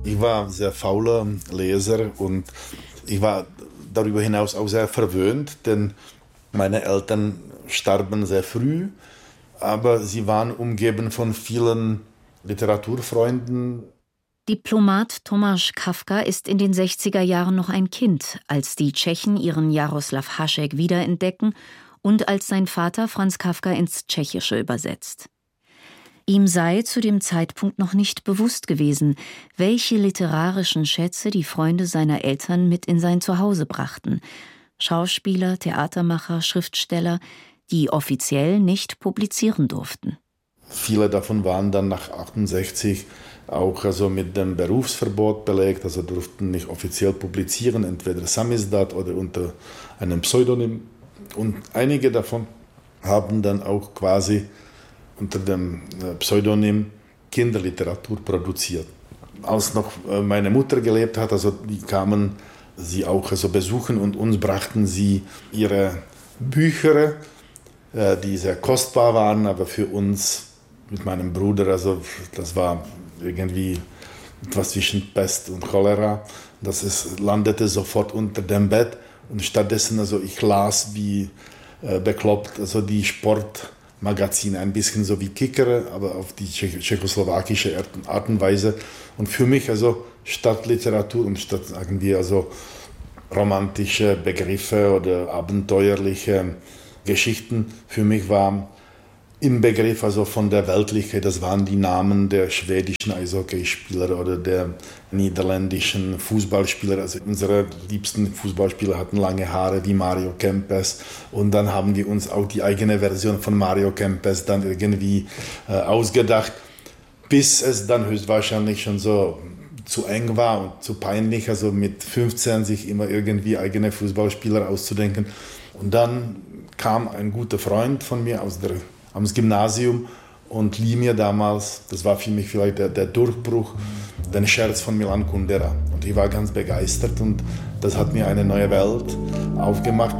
Ich war sehr fauler Leser und ich war darüber hinaus auch sehr verwöhnt, denn meine Eltern starben sehr früh, aber sie waren umgeben von vielen Literaturfreunden. Diplomat Tomáš Kafka ist in den 60er Jahren noch ein Kind, als die Tschechen ihren Jaroslav Hašek wiederentdecken und als sein Vater Franz Kafka ins Tschechische übersetzt. Ihm sei zu dem Zeitpunkt noch nicht bewusst gewesen, welche literarischen Schätze die Freunde seiner Eltern mit in sein Zuhause brachten. Schauspieler, Theatermacher, Schriftsteller, die offiziell nicht publizieren durften. Viele davon waren dann nach 1968 auch mit dem Berufsverbot belegt, also durften nicht offiziell publizieren, entweder Samizdat oder unter einem Pseudonym. Und einige davon haben dann auch quasi unter dem Pseudonym Kinderliteratur produziert. Als noch meine Mutter gelebt hat, die kamen sie auch besuchen und uns brachten sie ihre Bücher, die sehr kostbar waren, aber für uns mit meinem Bruder, das war irgendwie etwas zwischen Pest und Cholera. Landete sofort unter dem Bett und stattdessen, ich las wie bekloppt, die Sportmagazine, ein bisschen so wie Kicker, aber auf die tschechoslowakische Art und Weise. Und für mich, statt Literatur und statt irgendwie, romantische Begriffe oder abenteuerliche Geschichten, für mich war im Begriff von der Weltlichkeit, das waren die Namen der schwedischen Eishockeyspieler oder der niederländischen Fußballspieler. Unsere liebsten Fußballspieler hatten lange Haare wie Mario Kempes und dann haben wir uns auch die eigene Version von Mario Kempes dann irgendwie ausgedacht, bis es dann höchstwahrscheinlich schon so zu eng war und zu peinlich, mit 15 sich immer irgendwie eigene Fußballspieler auszudenken. Und dann kam ein guter Freund von mir aus am Gymnasium und lieh mir damals, das war für mich vielleicht der Durchbruch, den Scherz von Milan Kundera. Und ich war ganz begeistert und das hat mir eine neue Welt aufgemacht.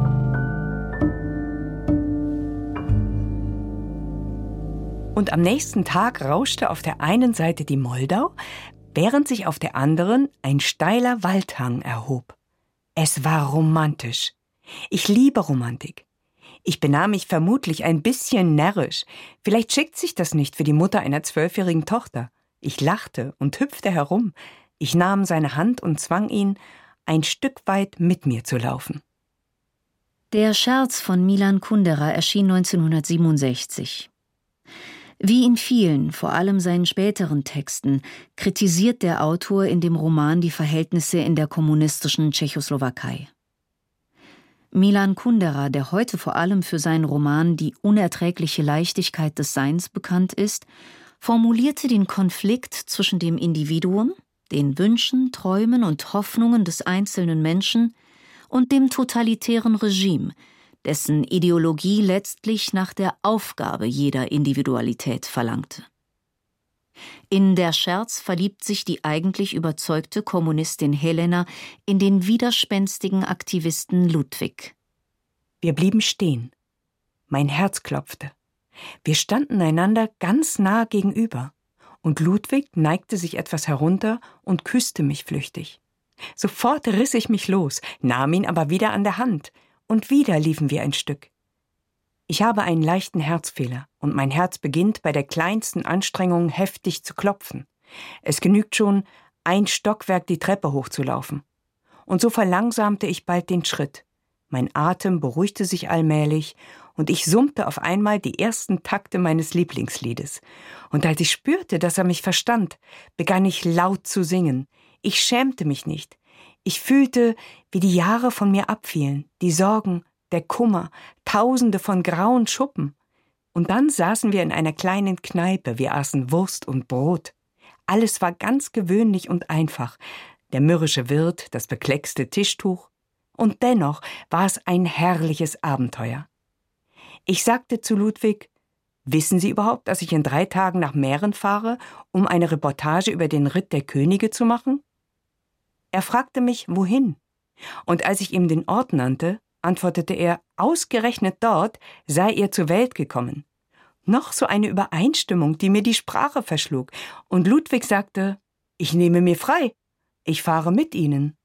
Und am nächsten Tag rauschte auf der einen Seite die Moldau, während sich auf der anderen ein steiler Waldhang erhob. Es war romantisch. Ich liebe Romantik. Ich benahm mich vermutlich ein bisschen närrisch. Vielleicht schickt sich das nicht für die Mutter einer 12-jährigen Tochter. Ich lachte und hüpfte herum. Ich nahm seine Hand und zwang ihn, ein Stück weit mit mir zu laufen. Der Scherz von Milan Kundera erschien 1967. Wie in vielen, vor allem seinen späteren Texten, kritisiert der Autor in dem Roman die Verhältnisse in der kommunistischen Tschechoslowakei. Milan Kundera, der heute vor allem für seinen Roman Die unerträgliche Leichtigkeit des Seins bekannt ist, formulierte den Konflikt zwischen dem Individuum, den Wünschen, Träumen und Hoffnungen des einzelnen Menschen und dem totalitären Regime, dessen Ideologie letztlich nach der Aufgabe jeder Individualität verlangte. In Der Scherz verliebt sich die eigentlich überzeugte Kommunistin Helena in den widerspenstigen Aktivisten Ludwig. Wir blieben stehen. Mein Herz klopfte. Wir standen einander ganz nah gegenüber. Und Ludwig neigte sich etwas herunter und küsste mich flüchtig. Sofort riss ich mich los, nahm ihn aber wieder an der Hand. Und wieder liefen wir ein Stück. Ich habe einen leichten Herzfehler und mein Herz beginnt bei der kleinsten Anstrengung heftig zu klopfen. Es genügt schon, ein Stockwerk die Treppe hochzulaufen. Und so verlangsamte ich bald den Schritt. Mein Atem beruhigte sich allmählich und ich summte auf einmal die ersten Takte meines Lieblingsliedes. Und als ich spürte, dass er mich verstand, begann ich laut zu singen. Ich schämte mich nicht. Ich fühlte, wie die Jahre von mir abfielen, die Sorgen, der Kummer, Tausende von grauen Schuppen. Und dann saßen wir in einer kleinen Kneipe, wir aßen Wurst und Brot. Alles war ganz gewöhnlich und einfach. Der mürrische Wirt, das bekleckste Tischtuch. Und dennoch war es ein herrliches Abenteuer. Ich sagte zu Ludwig: Wissen Sie überhaupt, dass ich in 3 Tagen nach Mähren fahre, um eine Reportage über den Ritt der Könige zu machen? Er fragte mich, wohin. Und als ich ihm den Ort nannte, antwortete er, ausgerechnet dort sei er zur Welt gekommen. Noch so eine Übereinstimmung, die mir die Sprache verschlug. Und Ludwig sagte: Ich nehme mir frei. Ich fahre mit Ihnen.